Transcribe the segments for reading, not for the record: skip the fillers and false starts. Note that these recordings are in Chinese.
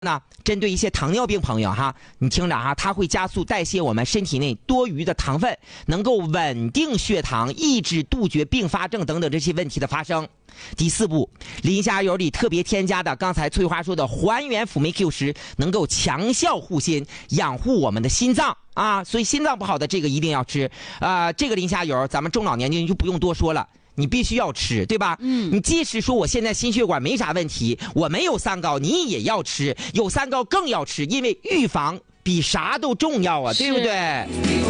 呢，针对一些糖尿病朋友哈，你听着哈，它会加速代谢我们身体内多余的糖分，能够稳定血糖，抑制杜绝并发症等等这些问题的发生。第4步，磷虾油里特别添加的刚才翠花说的还原辅酶 Q10，能够强效护心，养护我们的心脏啊，所以心脏不好的这个一定要吃这个磷虾油，咱们中老年人就不用多说了。你必须要吃，对吧？你即使说我现在心血管没啥问题，我没有三高，你也要吃，有三高更要吃，因为预防比啥都重要啊，对不对？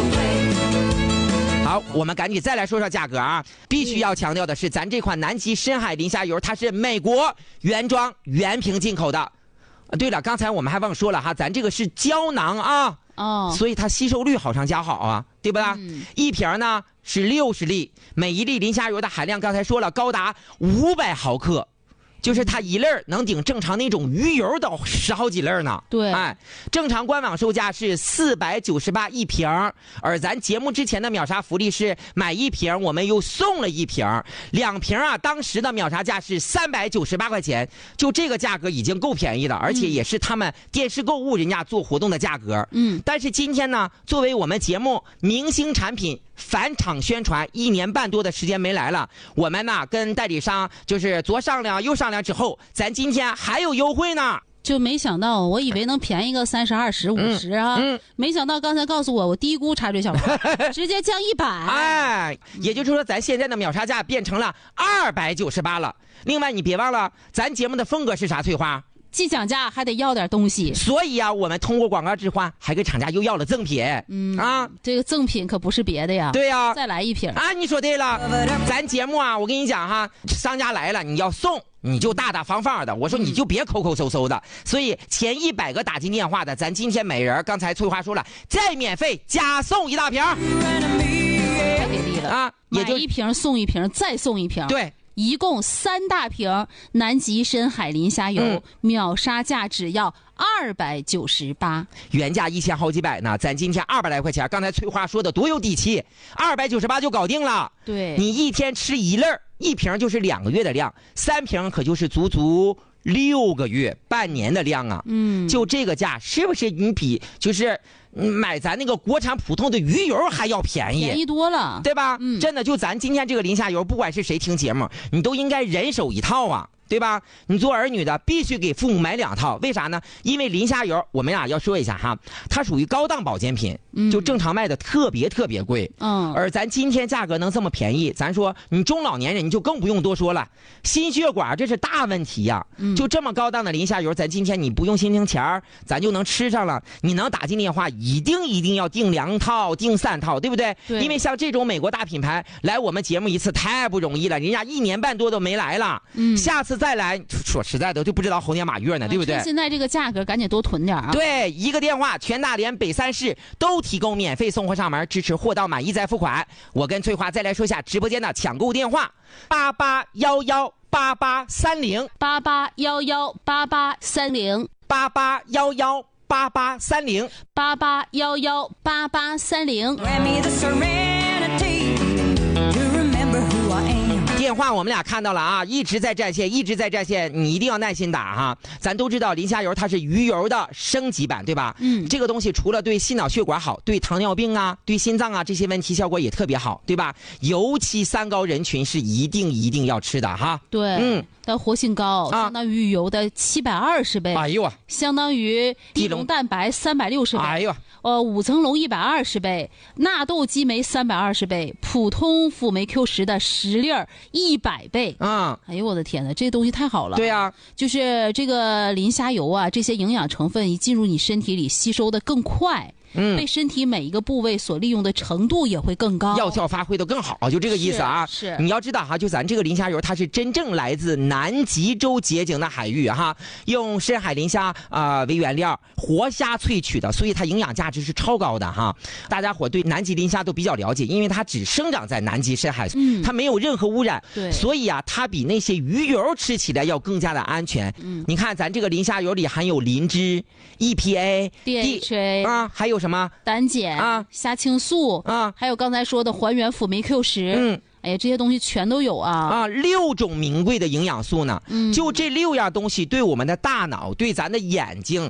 好，我们赶紧再来说说价格啊！必须要强调的是，咱这款南极深海磷虾油，它是美国原装原瓶进口的。对了，刚才我们还忘说了哈，咱这个是胶囊啊。所以它吸收率好上加好啊，对吧？一瓶呢是60粒，每一粒磷虾油的含量刚才说了高达500毫克，就是它一粒能顶正常那种鱼油的10好几粒呢。 对， 正常官网售价是498一瓶，而咱节目之前的秒杀福利是买一瓶我们又送了一瓶，2瓶啊，当时的秒杀价是398块钱，就这个价格已经够便宜了，而且也是他们电视购物人家做活动的价格。但是今天呢，作为我们节目明星产品返场宣传1年半多的时间没来了，我们呢跟代理商就是左商量右商量之后，咱今天还有优惠呢。 就没想到，我以为能便宜个30、20、50啊，没想到刚才告诉我低估插嘴小王，直接降100。 也就是说咱现在的秒杀价变成了298了。另外你别忘了，咱节目的风格是啥？翠花？ 既讲价还得要点东西， 所以啊，我们通过广告置换还给厂家又要了赠品。 这个赠品可不是别的呀。 对呀， 再来一瓶啊！你说对了，咱节目啊，我跟你讲哈，商家来了，你要送你就大大方方的，我说你就别抠抠搜搜的。所以前100个打进电话的，咱今天每人刚才翠花说了，再免费加送1大瓶， 太给力了啊！ 也就买一瓶送一瓶，再送一瓶。 对。 一共3大瓶南极深海磷虾油，秒杀价只要298， 原价1000好几百呢，咱今天200来块钱。刚才翠花说的多有底气，298就搞定了。 对， 你一天吃1粒，1瓶就是2个月的量，3瓶可就是足足6个月、半年的量啊。就这个价，是不是你比就是买咱那个国产普通的鱼油还要便宜多了， 对吧？真的，就咱今天这个磷虾油，不管是谁听节目，你都应该人手一套啊，对吧？你做儿女的必须给父母买2套，为啥呢？因为磷虾油，我们俩要说一下哈，它属于高档保健品，就正常卖的特别贵。而咱今天价格能这么便宜，咱说你中老年人你就更不用多说了，心血管这是大问题呀。就这么高档的磷虾油，咱今天你不用心情钱咱就能吃上了。你能打进电话，一定要订2套、订3套，对不对？因为像这种美国大品牌来我们节目一次太不容易了，人家1年半多都没来了。下次再来，说实在的就不知道猴年马月呢，对不对？ 现在这个价格赶紧多囤点啊！ 对，一个电话，全大连北3市都提供免费送货上门，支持货到满意再付款。我跟翠花再来说下直播间的抢购电话，88118830，88118830，88118830。电话我们俩看到了啊，一直在占线，你一定要耐心打哈。咱都知道磷虾油它是鱼油的升级版，对吧？这个东西除了对心脑血管好，对糖尿病啊、对心脏啊这些问题效果也特别好，对吧？尤其三高人群是一定要吃的哈。 对，它活性高，相当于鱼油的720倍。 哎呦啊！ 相当于地龙蛋白360倍。 哎呦 ，5层龙120倍，纳豆激酶320倍，普通辅酶 Q10的10粒100倍。哎呦我的天哪，这东西太好了。 对啊， 就是这个磷虾油啊，这些营养成分一进入你身体里，吸收的更快。被身体每一个部位所利用的程度也会更高， 药效发挥的更好，就这个意思啊。 是你要知道哈，就咱这个磷虾油，它是真正来自南极洲洁净的海域哈，用深海磷虾为原料，活虾萃取的，所以它营养价值是超高的哈。大家伙对南极磷虾都比较了解，因为它只生长在南极深海，它没有任何污染，所以啊，它比那些鱼油吃起来要更加的安全。你看咱这个磷虾油里含有磷脂、EPA、 DHA 啊，还有什么胆碱啊、虾青素啊，还有刚才说的还原辅酶 Q10 哎呀，这些东西全都有啊 ！6种名贵的营养素呢，就这6样东西对我们的大脑、对咱的眼睛、